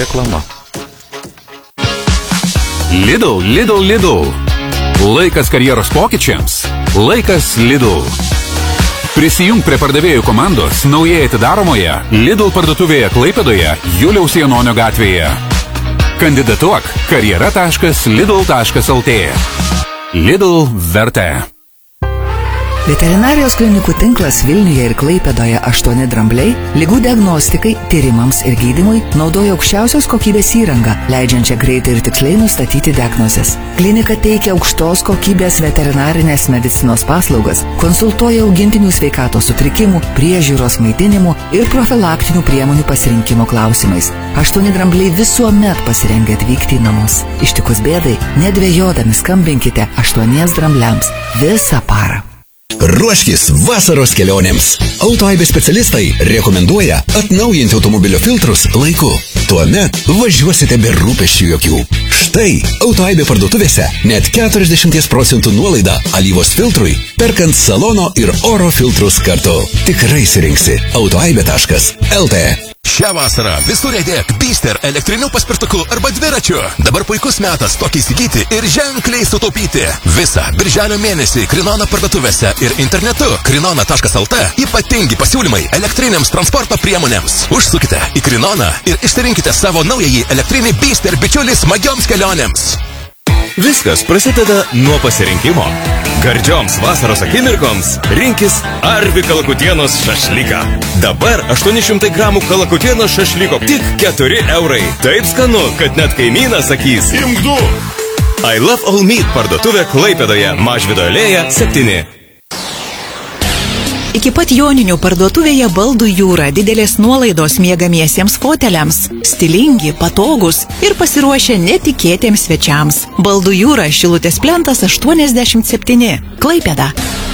Reklama. Lidl. Laikas karjeros pokyčiams. Laikas Lidl. Prisijung prie pardavėjų komandos naujai atidaromoje Lidl parduotuvėje Klaipėdoje, Juliaus Janonio gatvėje. Kandidatuok karjera.lidl.lt. Lidl vertė. Veterinarijos klinikų tinklas Vilniuje ir Klaipėdoje 8 drambliai ligų diagnostikai, tyrimams ir gydymui naudoja aukščiausios kokybės įrangą, leidžiančią greitai ir tiksliai nustatyti diagnozes. Klinika teikia aukštos kokybės veterinarinės medicinos paslaugas, konsultuoja augintinių sveikatos sutrikimų, priežiūros, maitinimų ir profilaktinių priemonių pasirinkimo klausimais. 8 drambliai visuomet pasirengę atvykti į namus. Ištikus bėdai, nedvejodami skambinkite 8 drambliams visą parą. Ruoškis vasaros kelionėms. Autoaibės specialistai rekomenduoja atnaujinti automobilio filtrus laiku. Tuomet važiuosite be rūpesčių jokių. Štai Autoaibė parduotuvėse net 40% nuolaida alyvos filtrui, perkant salono ir oro filtrus kartu. Tikrai surinksi autoaibė.lt. Šią vasarą visur įdėk Bister elektrinių paspirtukų arba dviračių. Dabar puikus metas tokį įsigyti ir ženkliai sutaupyti. Visą birželio mėnesį Krinona parduotuvėse ir internetu krinona.lt ypatingi pasiūlymai elektriniams transporto priemonėms. Užsukite į Krinoną ir išsirinkite savo naująjį elektrinį Bister bičiulį smagioms kelionėms. Viskas prasideda nuo pasirinkimo. Gardžioms vasaros akimirkoms rinkis Arvi kalakutienos šašlyką. Dabar 800 gramų kalakutienos šašlyko tik 4 eurai. Taip skanu, kad net kaimynas sakys: imk 2. I Love All Meat parduotuvė Klaipėdoje, Mažvydo alėja 7. Iki pat Joninių parduotuvėje Baldų jūra didelės nuolaidos miegamiesiems foteliams. Stilingi, patogus ir pasiruošę netikėtiems svečiams. Baldų jūra, Šilutės plentas 87. Klaipėda.